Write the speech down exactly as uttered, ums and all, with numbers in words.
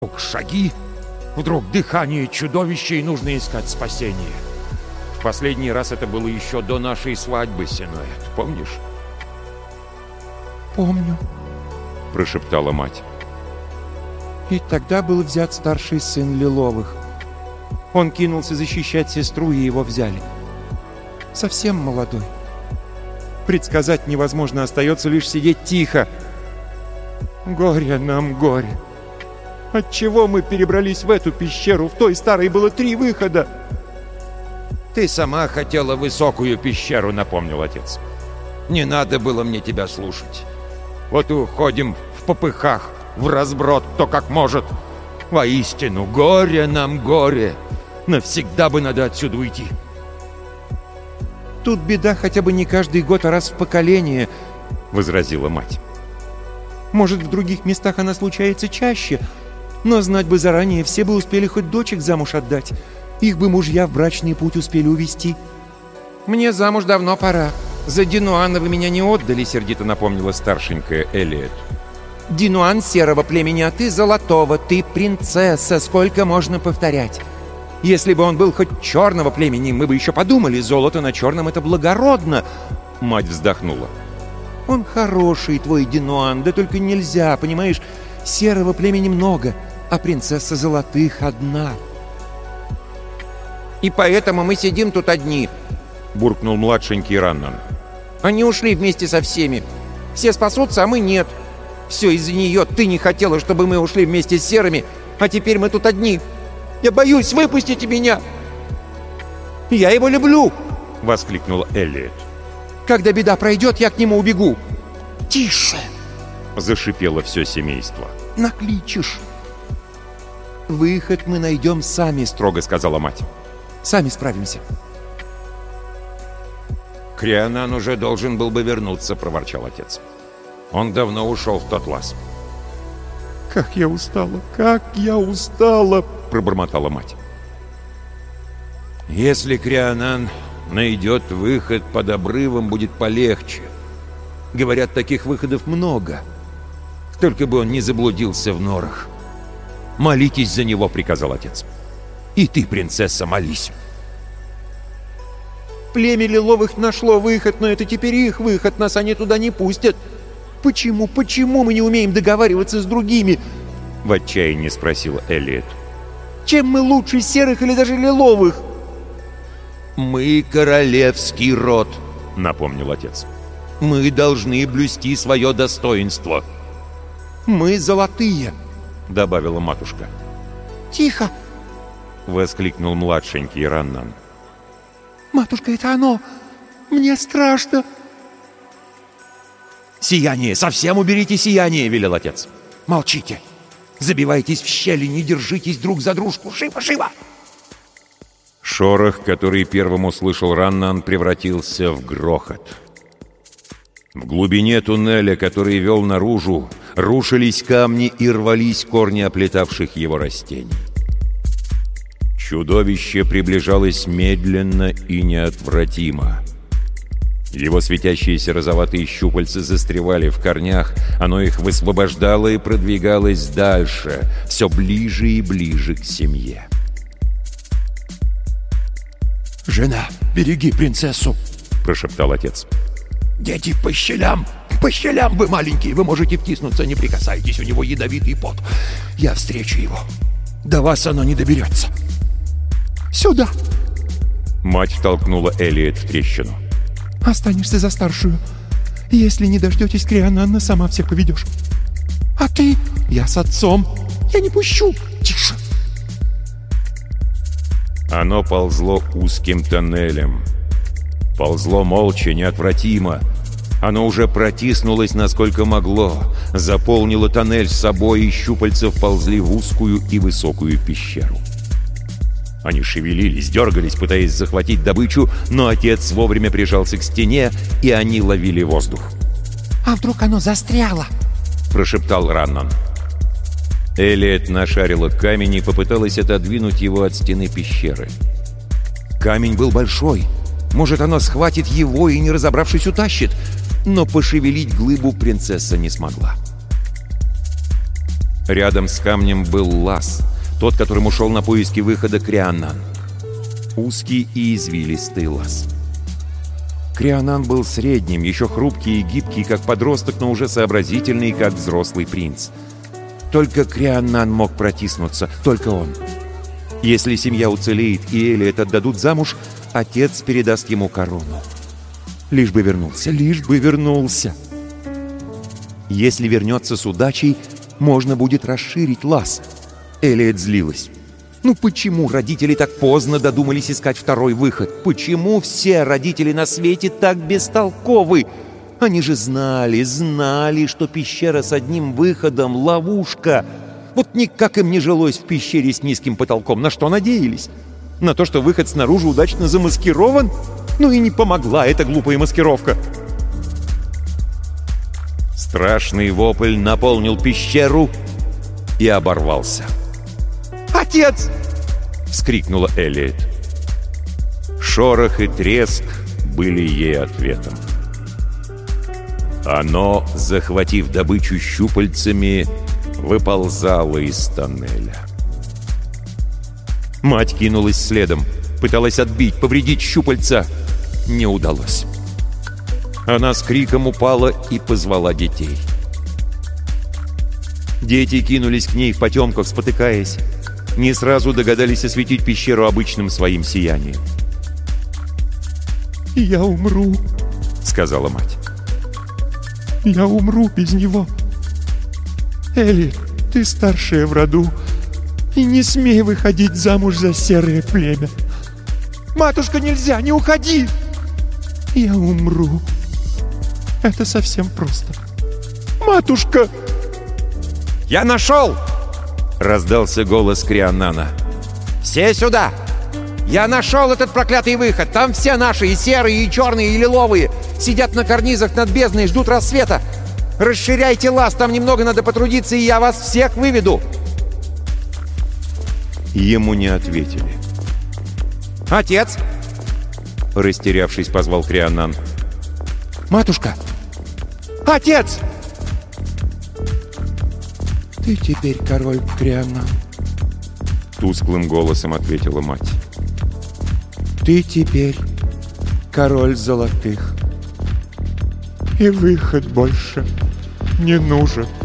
Шаги, вдруг дыхание чудовища, и нужно искать спасение. В последний раз это было еще до нашей свадьбы, Синуэт, помнишь? «Помню», — прошептала мать. «И тогда был взят старший сын Лиловых. Он кинулся защищать сестру, и его взяли. Совсем молодой. Предсказать невозможно, остается лишь сидеть тихо. Горе нам, горе. Отчего мы перебрались в эту пещеру? В той старой было три выхода». «Ты сама хотела высокую пещеру», — напомнил отец. «Не надо было мне тебя слушать. Вот и уходим в попыхах, в разброд, кто как может. Воистину, горе нам, горе. Навсегда бы надо отсюда уйти». «Тут беда хотя бы не каждый год, а раз в поколение», — возразила мать. «Может, в других местах она случается чаще, но знать бы заранее, все бы успели хоть дочек замуж отдать. Их бы мужья в брачный путь успели увести». «Мне замуж давно пора. За Динуана вы меня не отдали», — сердито напомнила старшенькая Элиет. «Динуан серого племени, а ты золотого. Ты принцесса, сколько можно повторять? Если бы он был хоть черного племени, мы бы еще подумали, золото на черном — это благородно». Мать вздохнула. «Он хороший, твой Динуан, да только нельзя, понимаешь, серого племени много, а принцесса золотых одна». «И поэтому мы сидим тут одни», — буркнул младшенький Раннан. «Они ушли вместе со всеми. Все спасутся, а мы нет. Все из-за нее. Ты не хотела, чтобы мы ушли вместе с серыми, а теперь мы тут одни. Я боюсь, выпустите меня!» «Я его люблю!» — воскликнула Элиет. «Когда беда пройдет, я к нему убегу». «Тише!» — зашипело все семейство. «Накличешь». «Выход мы найдем сами», — строго сказала мать. «Сами справимся». «Крианан уже должен был бы вернуться», — проворчал отец. «Он давно ушел в тот лаз». «Как я устала, как я устала!» — пробормотала мать. «Если Крианан найдет выход под обрывом, будет полегче. Говорят, таких выходов много. Только бы он не заблудился в норах. Молитесь за него», — приказал отец. «И ты, принцесса, молись». «Племя Лиловых нашло выход, но это теперь их выход, нас они туда не пустят. Почему, почему мы не умеем договариваться с другими?» — в отчаянии спросила Элиет. «Чем мы лучше серых или даже Лиловых?» «Мы королевский род», — напомнил отец. «Мы должны блюсти свое достоинство». «Мы золотые», — добавила матушка. «Тихо!» — воскликнул младшенький Раннан. «Матушка, это оно! Мне страшно!» «Сияние! Совсем уберите сияние!» — велел отец. «Молчите! Забивайтесь в щели, не держитесь друг за дружку! Живо, живо!» Шорох, который первым услышал Раннан, превратился в грохот. В глубине туннеля, который вел наружу, рушились камни и рвались корни оплетавших его растений. Чудовище приближалось медленно и неотвратимо. Его светящиеся розоватые щупальца застревали в корнях, оно их высвобождало и продвигалось дальше, все ближе и ближе к семье. «Жена, береги принцессу!» — прошептал отец. «Дети, по щелям! По щелям, вы маленькие! Вы можете втиснуться, не прикасайтесь, у него ядовитый пот. Я встречу его. До вас оно не доберется. Сюда!» Мать втолкнула Элиет в трещину. «Останешься за старшую. Если не дождетесь Криананна, сама всех поведешь. А ты? Я с отцом. Я не пущу. Тише!» Оно ползло узким тоннелем. Ползло молча, неотвратимо. Оно уже протиснулось, насколько могло, заполнило тоннель собой, и щупальца вползли в узкую и высокую пещеру. Они шевелились, дергались, пытаясь захватить добычу, но отец вовремя прижался к стене, и они ловили воздух. «А вдруг оно застряло?» — прошептал Раннан. Элиет нашарила камень и попыталась отодвинуть его от стены пещеры. Камень был большой. Может, оно схватит его и, не разобравшись, утащит. Но пошевелить глыбу принцесса не смогла. Рядом с камнем был лаз, тот, которым ушел на поиски выхода Крианан. Узкий и извилистый лаз. Крианан был средним, еще хрупкий и гибкий, как подросток, но уже сообразительный, как взрослый принц. Только Крианан мог протиснуться, только он. Если семья уцелеет и Элиот отдадут замуж, отец передаст ему корону. Лишь бы вернулся, лишь бы вернулся. Если вернется с удачей, можно будет расширить лаз. Элиот злилась. Ну почему родители так поздно додумались искать второй выход? Почему все родители на свете так бестолковы? Они же знали, знали, что пещера с одним выходом — ловушка. Вот никак им не жилось в пещере с низким потолком. На что надеялись? На то, что выход снаружи удачно замаскирован? Ну и не помогла эта глупая маскировка. Страшный вопль наполнил пещеру и оборвался. «Отец!» — вскрикнула Элиот. Шорох и треск были ей ответом. Оно, захватив добычу щупальцами, выползало из тоннеля. Мать кинулась следом, пыталась отбить, повредить щупальца. Не удалось. Она с криком упала и позвала детей. Дети кинулись к ней в потемках, спотыкаясь. Не сразу догадались осветить пещеру обычным своим сиянием. «Я умру», — сказала мать. «Я умру без него. Элли, ты старшая в роду, и не смей выходить замуж за серое племя. Матушка, нельзя, не уходи! Я умру. Это совсем просто. Матушка!» «Я нашел!» — раздался голос Крианана. «Все сюда! Я нашел этот проклятый выход! Там все наши, и серые, и черные, и лиловые, сидят на карнизах над бездной и ждут рассвета! Расширяйте лаз, там немного надо потрудиться, и я вас всех выведу!» Ему не ответили. «Отец!» — растерявшись, позвал Крианан. «Матушка! Отец!» «Ты теперь король Крианан», — тусклым голосом ответила мать. «Ты теперь король золотых. И выход больше не нужен».